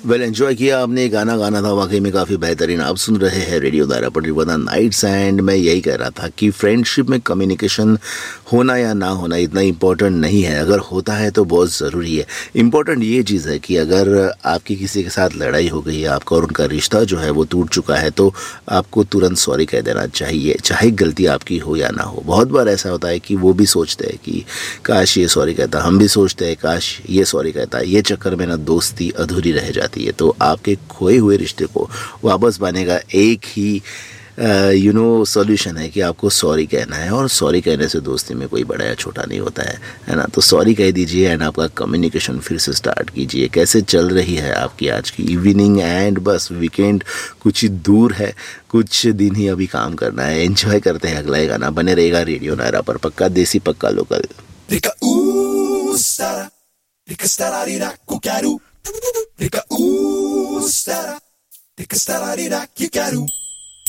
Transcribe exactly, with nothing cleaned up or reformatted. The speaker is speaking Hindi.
वेल एंजॉय किया आपने, गाना गाना था वाकई में काफ़ी बेहतरीन। आप सुन रहे हैं रेडियो दायरा पर रिवादा नाइट्स। एंड मैं यही कह रहा था कि फ्रेंडशिप में कम्युनिकेशन होना या ना होना इतना इम्पोर्टेंट नहीं है, अगर होता है तो बहुत ज़रूरी है। इम्पोर्टेंट ये चीज़ है कि अगर आपकी किसी के साथ लड़ाई हो गई है, आपका और उनका रिश्ता जो है वो टूट चुका है, तो आपको तुरंत सॉरी कह देना चाहिए, चाहे गलती आपकी हो या ना हो। बहुत बार ऐसा होता है कि वो भी सोचते हैं कि काश ये सॉरी कहता, हम भी सोचते हैं काश ये सॉरी कहता। ये चक्कर में ना दोस्ती अधूरी रह जाती है। तो आपके खोए हुए रिश्ते को वापस पाने का एक ही यू नो सॉल्यूशन है कि आपको सॉरी कहना है, और सॉरी कहने से दोस्ती में कोई बड़ा या छोटा नहीं होता है, है ना। तो सॉरी कह दीजिए एंड आपका कम्युनिकेशन फिर से स्टार्ट कीजिए। कैसे चल रही है आपकी आज की इवनिंग? एंड बस वीकेंड कुछ ही दूर है, कुछ दिन ही अभी काम करना है। एंजॉय करते हैं अगला गाना, बने रहेगा रेडियो नायरा पर, पक्का देसी पक्का local. Rika stararira kukaru. Rika ooh stara. Rika stararira kikaru.